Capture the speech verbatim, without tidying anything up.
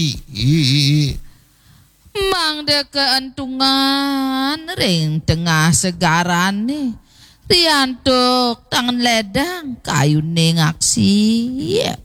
aksi. Mang de keentungan ring tengah segaran nih. Riantuk tangan ledang kayu ning aksi.